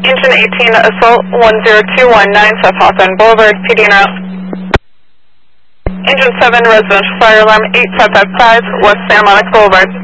Engine 18, Assault 10219, South Hawthorne Boulevard, PD en route. Engine 7, Residential Fire Alarm 8555, West Santa Monica Boulevard.